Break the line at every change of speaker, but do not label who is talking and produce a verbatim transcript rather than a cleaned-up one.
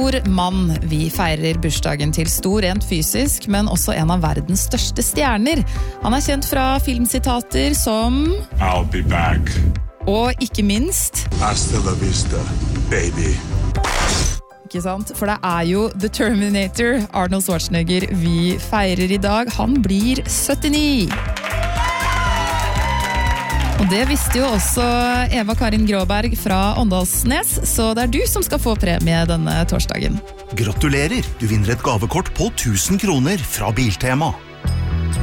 stor mann. Vi feirer bursdagen til stor rent fysisk, men også en av verdens største stjerner. Han er kjent fra filmsitater som
I'll be back.
Og ikke minst
Hasta la vista, baby.
Ikke sant? For det er jo The Terminator, Arnold Schwarzenegger, vi feirer i dag. Han blir syttini. Og det visste jo også Eva Karin Gråberg fra Åndalsnes, så det er du som skal få premie denne torsdagen.
Gratulerer! Du vinner et gavekort på tusen kroner fra Biltema.